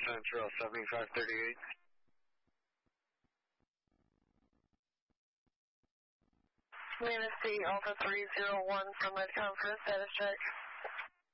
Central 7538. Manistee Alpha 301 from Medcom for a status check.